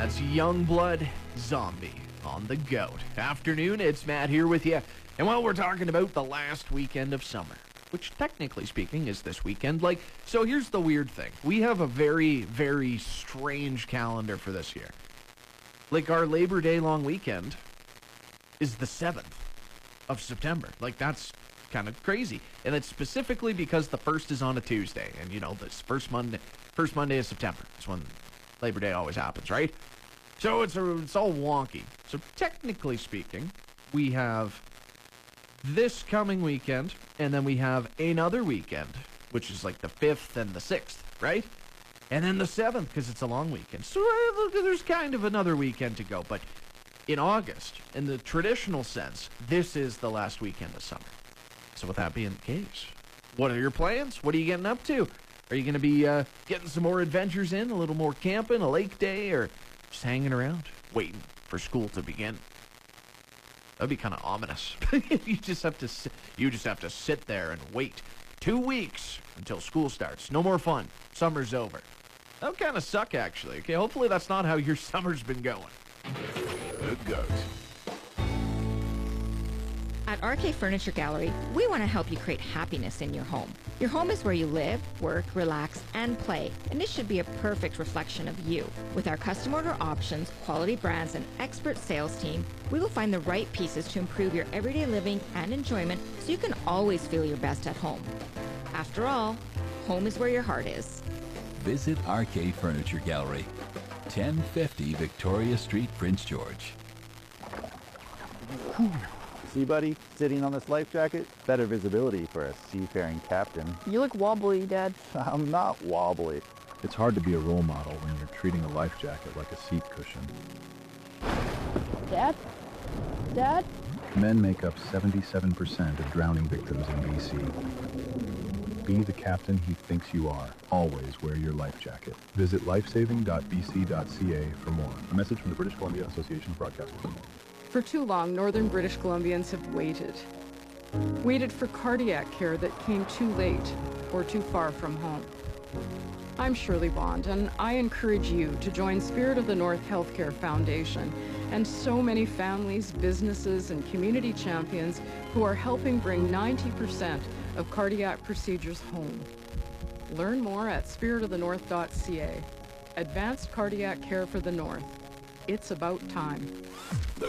That's Youngblood Zombie on the Goat. Afternoon, it's Matt here with you. And while we're talking about the last weekend of summer, which technically speaking is this weekend, so here's the weird thing. We have a very, very strange calendar for this year. Our Labor Day long weekend is the 7th of September. That's kind of crazy. And it's specifically because the 1st is on a Tuesday. And, this first Monday of September is when Labor Day always happens, right? So it's all wonky. So technically speaking, we have this coming weekend, and then we have another weekend, which is the 5th and the 6th, right? And then the 7th, because it's a long weekend. So there's kind of another weekend to go. But in August, in the traditional sense, this is the last weekend of summer. So with that being the case, what are your plans? What are you getting up to? Are you going to be getting some more adventures in, a little more camping, a lake day, or just hanging around, waiting for school to begin? That'd be kind of ominous. You just have to sit there and wait 2 weeks until school starts. No more fun. Summer's over. That would kind of suck, actually. Okay, hopefully that's not how your summer's been going. The Goat. At RK Furniture Gallery, we want to help you create happiness in your home. Your home is where you live, work, relax, and play, and this should be a perfect reflection of you. With our custom order options, quality brands, and expert sales team, we will find the right pieces to improve your everyday living and enjoyment so you can always feel your best at home. After all, home is where your heart is. Visit RK Furniture Gallery, 1050 Victoria Street, Prince George. See, buddy, sitting on this life jacket, better visibility for a seafaring captain. You look wobbly, Dad. I'm not wobbly. It's hard to be a role model when you're treating a life jacket like a seat cushion. Dad? Dad? Men make up 77% of drowning victims in BC. Be the captain he thinks you are. Always wear your life jacket. Visit lifesaving.bc.ca for more. A message from the British Columbia Association of Broadcasters. For too long, northern British Columbians have waited. Waited for cardiac care that came too late or too far from home. I'm Shirley Bond, and I encourage you to join Spirit of the North Healthcare Foundation and so many families, businesses, and community champions who are helping bring 90% of cardiac procedures home. Learn more at spiritofthenorth.ca. Advanced cardiac care for the North. It's about time.